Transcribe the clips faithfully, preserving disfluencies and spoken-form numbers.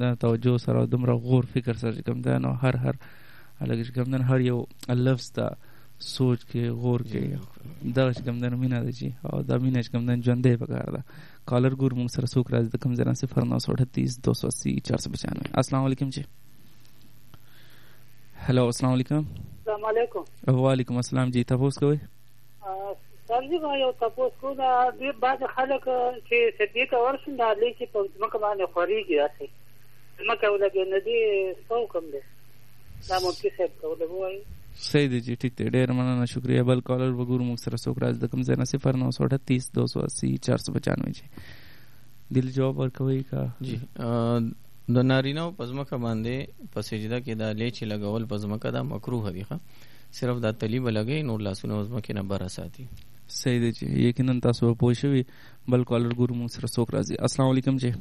د توجه سره دومره غور فکر سره چې کوم دی نو هر هر هلکه چې کوم دی هر یو لفظ ته سوچ کې غور کې دغه چې کوم دی مینه ده چې او دا مینه چې کوم دی ژوندی پکار ده. کالر ګور موږ سره څوک راځي د کوم ځای نه؟ صفر نو سو اٹھتیس دو سو اسی چار سو پچانوے. السلام علیکم جی. هلو السلام علیکم. السلام علیکم. وعلیکم السلام جی. تاسو کوی سر جی ما یو تاسو کو دا د بعض خلک چې سدي ته ورسند علي چې په ځمکه باندې خوريږي راځي ځمکه ولګي نه دي څو کوم دي دا مو کې څه کوله وای. صحیح دی جی ٹھیک دی ډیر مننه شکریہ. بل کالر وګورو موږ سره څوک راځي د کوم ځای نه؟ صفر نو سو اٹھتیس دو سو اسی چار سو پچانوے جی. دل جواب ورکوي کا جی. د نارینه په ځمکه باندې په سجده کې دا لیچ لګول په ځمکه دا مکروه دی ښه صرف دا تلیب لګي نور لاسونه ځمکه نه بره ساتي. صحیح دی جی یقینا تاسو پوه شوي. بل کالر ګورو موږ سره څوک راځي. السلام علیکم جی.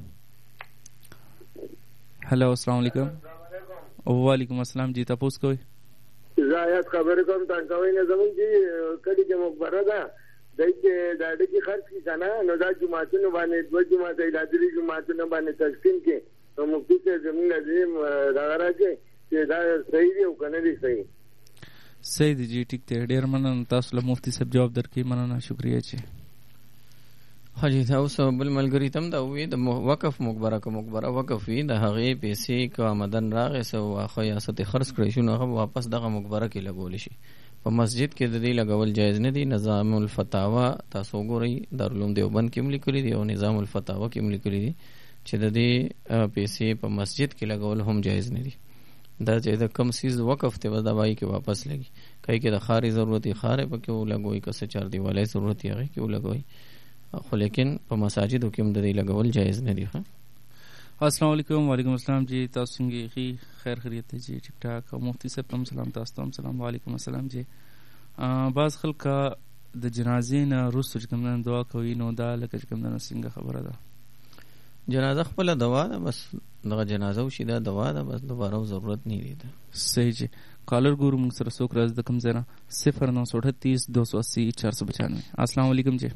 هلو السلام علیکم. وعلیکم السلام جی. تاسو کوی زایات خبر کوم تا کوي نه زمون جی کډی کې مقبره ده دای چې دا د کی خرڅ کی کنه نو دا جمعهتون باندې دوه جمعه د اداري جمعهتون باندې تقسیم کې نو مفتی ته زمون لازم راغراږي چې دا صحیح دی او کنه دی صحیح. صحیح دی جی ٹھیک دی ډیر مننه. تاسو له مفتی صاحب جواب درکې مننه شکریہ جی. حاجی دا اوس بل ملګری تم دا وی د وقف مقبره کو مقبره وقف وی د هغه پیسې کو آمدن راغې سو واخه یاست خرڅ کړی شو نو هغه واپس دغه مقبره کې لګول شي. په مسجد کې د دې لګول جایز نه دی. نظام الفتاوا تاسو ګورئ دارالعلوم دیوبند کې ملي کړی دی او نظام الفتاوا کې ملي کړی دی چې د دې پیسې په مسجد کې لګول هم جایز نه دی. دا چې د کم سیز وقف ته وداوي کې واپس لګي کای کې د خاري ضرورت خارې پکې ولګوي کسه چار دیوالای ضرورت یې کې ولګوي خو لیکن په مساجدو کې هم د دې لګول جایز نه دی. السلام علیکم. وعلیکم السلام جی. تاسو څنګه یې؟ خیر خیریت جی ټیک ټاک. مفتی صاحب هم سلام. تاسو ته هم سلام. وعلیکم السلام جی. بعض خلک د جنازې نه وروسته چې کوم نه دعا کوي نو دا لکه چې کوم نه څنګه خبره ده؟ جنازه خپل دوا ده بس دغه جنازه وشي دا دوا ده بس دوباره ضرورت نه دی. صحیح جی. کالر ګورو موږ سره څوک راځي د کوم ځای نه؟ صفر نو سو اٹھتیس دو سو اسی چار سو پچانوے. السلام علیکم جی.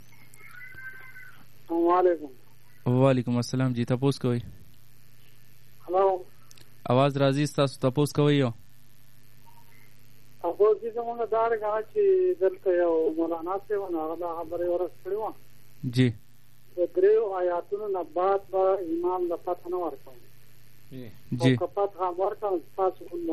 وعلیکم. وعلیکم السلام جی. تاسو کوی هلو आवाज راځي تاسو تاسو کوی یو تاسو چې څنګه دار غواړي چې دلته یو مولانا څه ونه هغه خبره ورسېړو جی د دریو آیاتونو نه بعد به امام د فتح نه ورکړي جی او کپات هم ورکړي تاسو کوم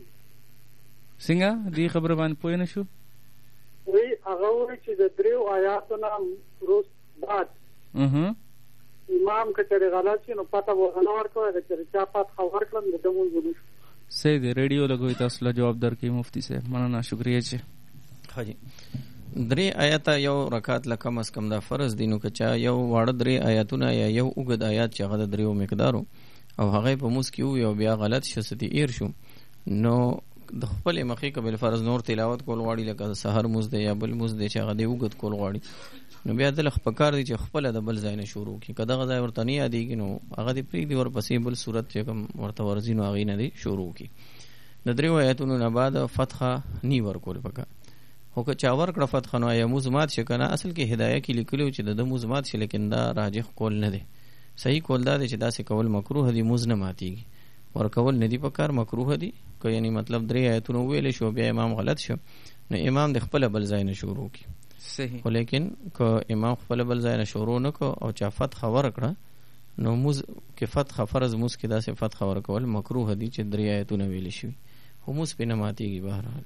څنګه دې خبره باندې پوه نه شو؟ وی هغه وی چې د دریو آیاتونو روز بعد اها امام کچره غلط شي نو پته ورنه ورکوي چې چا پات خبر کړم د دمون ونی صحیح دی. ریډیو لګوي تاسو له جواب درکې مفتی صاحب مننه شکریہ جی. حاجی درې آیات یو رکعت لکم اس کم دا فرض دینو کچا یو واړه درې آیاتونه یا یو وګد آیات چې هغه دریو مقدارو او هغه په موس کې یو بیا غلط شستی ایر شو نو د خپل مخې قبل فرض نور تلاوت کول غواړي لکه سحر موز دی یا بل موز دی چې هغه دی وګد کول غواړي نو بیا د خپکار دی چې خپل د بل ځای نه شروع کی کدا غځای ورته نه یادېږي نو هغه دی پری دی ور پسې بل صورت چې کوم ورته ورزي نو هغه نه دی شروع کی. د دریو آیاتونو نه بعد فتحه نی ورکول پکا هو که چا ورکړه فتحه نو یا موزمات شکنه اصل کې هدايه کې لیکلو چې د موزمات شي لیکن دا راجح کول نه دی. صحیح کول دا چې دا څه کول مکروه دی موز نه ماتيږي ورکول نه دی پکار مکروه دی کو یعنی مطلب درې آیاتونو ویل شو بیا امام غلط شو نو امام د خپل بل ځای نه شروع کی صحیح خو لیکن که امام خپل بل ځای نه شروع نکو او چا فتح ورکړه نو موز کې فتح فرض موز کې داسې فتح ورکول مکروه دي چې درې آیتونه ویل شي خو موز په نه ماتيږي. بهرحال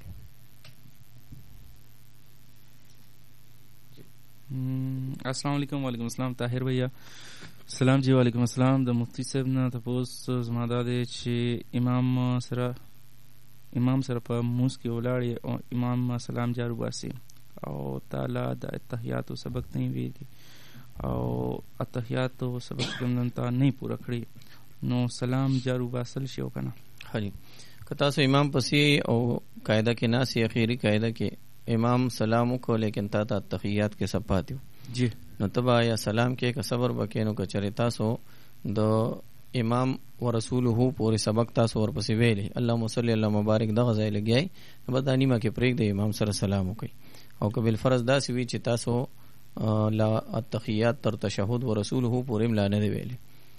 السلام علیکم. وعلیکم السلام طاهر بھیا. سلام جی. وعلیکم السلام. د مفتی صاحب نه تاسو زما دا دی چې امام سره امام سره په موز کې ولاړ او امام سلام جارو باسي او تعالی د اتحیات سبق نه ویلي او اتحیات سبق کوم ته نه پوره کړی نو سلام جارو باسل شي او کنه. حاجی کتا سو امام پسې او قاعده کې ناس اخیری قاعده کې امام سلام کو لیکن تا ته تحیات کې صفاتیو جی نو تبا یا سلام کې کا صبر وکینو کا چریتا سو د امام ورسوله پورې سبق تاسو ور پسې ویلي اللهم صل الله مبارک دغه ځای لګیای بدانی ما کې پرېګ د امام سره سلام وکي او قبل فرض دا سی وی چې تاسو لا التحیات تر تشهود ورسوله پورې ملا نه دی ویلي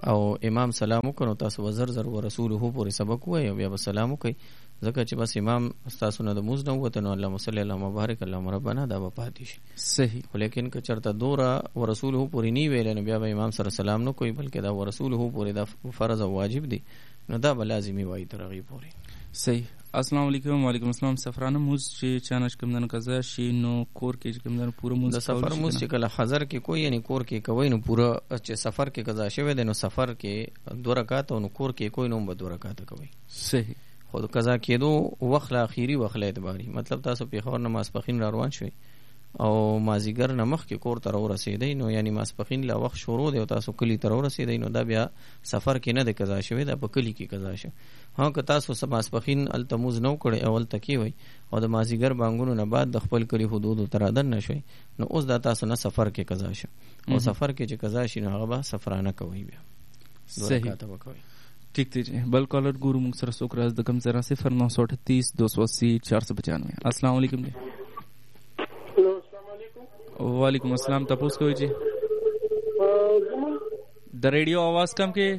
او امام سلام وکړو تاسو وزر زر ورسوله پورې سبق وای او بیا به سلام وکړي ځکه چې بس امام تاسو نه د موز نه وته نو الله صلی الله مبارک الله ربنا دا به پاتې شي صحیح. ولیکن که چرته دورا ورسوله پورې نی ویل نو بیا به امام سره سلام نه کوي بلکې دا ورسوله پورې دا فرض او واجب دي نو دا به لازمي وای ترغی پورې. صحیح. السلام علیکم. وعلیکم السلام. سفرانه موز چې چانش کمندن قضا شي نو کور کې کمندن پوره موز د سفر موز چې کله حضر کې کوی یعنی کور کې کوی نو پوره چې سفر کې قضا شوی دی نو سفر کې دوه رکعات او نو کور کې کوی نو به دوه رکعات کوي. صحیح. خود قضا کېدو وخت لا اخیری وخت له اعتباري مطلب تاسو په خور نماز پخین را روان شوي او مازیګر نمخ کې کور تر ورسېدی نو یعنی ماس پخین لا وخت شروع دی او تاسو کلی تر ورسېدی نو دا بیا سفر کې نه د قضا شوی دا په کلی کې قضا شوی. ها که تاسو سماس پخین التموز نو کړي اول تکي وي او د مازیګر بانګونو نه بعد د خپل کلی حدود تر ادن نشوي نو اوس دا تاسو نه سفر کې قضا شو او سفر کې چې قضا شي نو هغه به سفرانه کوي بیا. صحیح. ٹھیک تھی جی. بل کالر گورو منگ سر سوکراز دکم ذرا صفر نو سو اٹھتیس دو سو اسی چار سو پچانوے. السلام علیکم جی. السلام علیکم. وعلیکم السلام. تپوس کوئی جی د ریڈیو آواز کم کې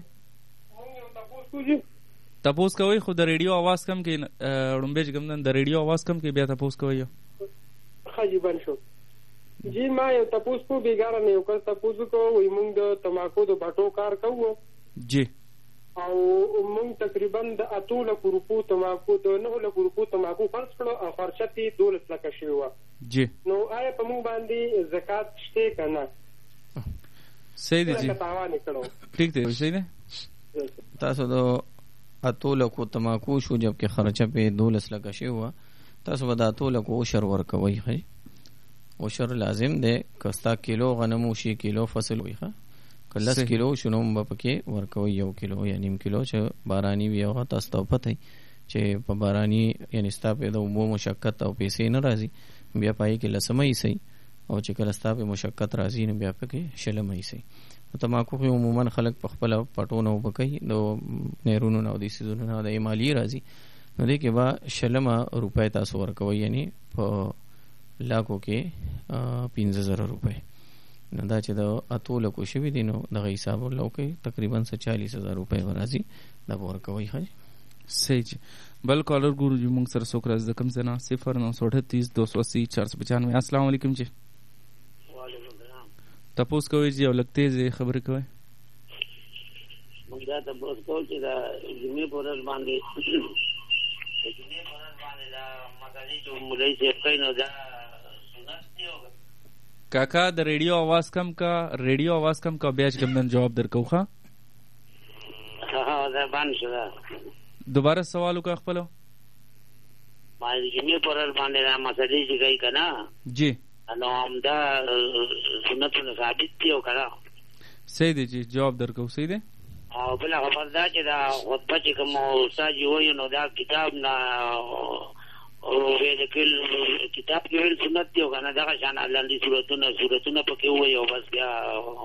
تپوس کوي خو د ریډیو आवाज کم کې وړمبه چې کوم د ریډیو आवाज کم کې بیا تپوس کوي. خاجي بن شو جی ما یو تپوس کو بیګار نه یو کړ تپوس کو وي مونږ د تماکو د بټو کار کوو جی او مونږ تقریبا د اتو لکو روپو تماکو د نه لکو روپو تماکو خرڅ کړو او خرچتي دولس لکه شوی و جی نو آیا په مونږ باندې زکات شته کنه؟ صحیح دی جی ٹھیک دی صحیح دی. تاسو د اتو لکو تماکو شو جبکہ خرچه په دولس لکه شوی و تاسو به د اتو لکو عشر ورکوي. خی عشر لازم دی کستا کیلو غنمو شي کیلو فصل وي ښه کلس کیلو شنو مبپکې ورکوي یو کیلو یا نیم کیلو چې بارانی وي هغه تاسو ته پته چې په بارانی یعنی ستا په د اوبو مشقت او پیسې نه راځي بیا پای کې لسمې سي او چې کله ستا په مشقت راځي نو بیا پکې شلمې سي. تماکو خو عموما خلک په خپل پټونو وبکې د نیرونو نو د سيزونو نو د مالی راځي نو دې کې با شلمه روپۍ تاسو ورکوي یعنی په لاکو کې پنځه زره روپۍ نو دا چې د اتو لکو شوي دي نو دغه حساب ولو کې تقریبا چالیس هزار روپۍ ورازي دا ورکوي. ښه صحیح جی. بل کالر ګورو جی موږ سره څوک راځي د کوم ځای نه صفر نو سو اٹھتیس دو سو اسی چار سو پچانوے. السلام علیکم جی. وعلیکم السلام. تپوس کوي جی او لګتې زی خبرې کوي موږ دا تپوس کوو چې دا جمعې په ورځ باندې جمعې په ورځ باندې دا مګالي چې مولوي صاحب کوي نو دا سنت دی او کاکا د ریډیو आवाज کم کا ریډیو आवाज کم کا بیا چې کوم جواب درکو. ښه ها دا باندې شو دوباره سوال وکړه خپل ما جمعې په ورځ باندې دا مسلې چې کوي کنه جی نو هم دا سنتونه ثابت دي او کنه صحیح دی جی جواب درکو. صحیح دی. او بل خبر دا چې دا خطبه چې کوم استاد وایي نو دا کتاب نه او ویل کل کتاب کې ویل سنت دی او کنه دا شان لاندې صورتونه صورتونه پکې وایي او بس بیا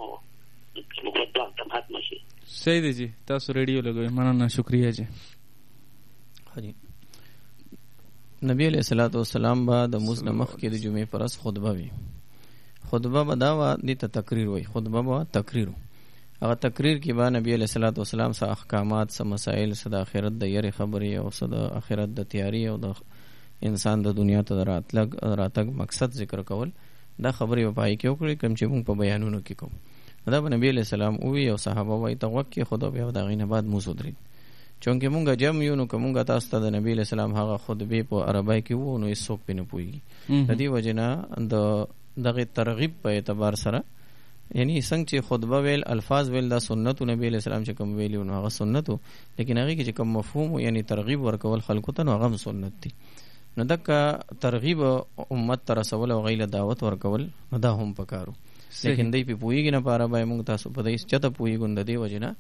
خطبه ختم شي. صحیح دی جی. تاسو ریډیو لګوي مننه شکریہ جی. حاجی نبی علیہ الصلوۃ والسلام با د موز نمخ کې د جمعې پرس خطبه وی خطبه بداوا دي ته تقریر وی خطبه با تقریر هغه تقریر کې با نبی علیہ الصلوۃ والسلام سره احکامات سره مسائل سره د آخرت د یری خبرې او سره د آخرت د تیاری او د انسان د دنیا ته راتلګ راتګ مقصد ذکر کول دا خبرې په پای کې وکړي کوم چې موږ په بیانونو کې کوم دا نبی علیہ السلام او او صحابه وای توقع خدا بیا د غینه بعد موږ درې چونکه مونږه جمع یو نو کومه تاسو ته د نبی علیہ السلام هغه خطبه په عربی کې وو نو هیڅوک پنه پوي د دې وجنه د دغه ترغیب په اعتبار سره یعنی څنګه چې خطبه ویل الفاظ ویل دا سنت نبی علیہ السلام چې کوم ویلی نو هغه سنت لیکن هغه کې چې کوم مفهوم یعنی ترغیب ورکول خلکو ته نو هغه سنت دي نو دغه ترغیب امت ته رسول او غیله دعوت ورکول نو دا هم پکارو لیکن دای په پویږي نه پاره به موږ تاسو په دې چته پویګون د دې وجنه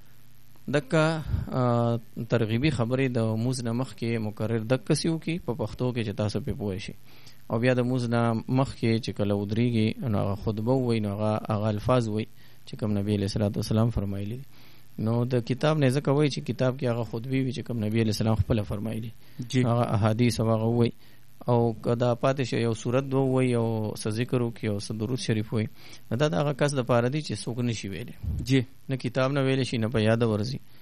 دغه ترغیبی خبرې د موز نه مخ کې مقرر دغه سیو کې په پښتو کې چې تاسو په پوه شي او بیا د موز نه مخ کې چې کله ودرېږي نو هغه خطبه وای نو هغه الفاظ وای چې کوم نبی علیہ الصلوۃ والسلام فرمایلی نو د کتاب نه ځکه وای چې کتاب کې هغه خطبه وی چې کوم نبی علیہ السلام خپل فرمایلی هغه احادیث هغه وای او کدا پاتې شو یو صورت دو وای او س ذکر وکي او س درود شریف وای دا دغه کس د پاره دی چې څوک نشي ویلې جی نه کتاب نه ویلې شي نه په یاد ورزي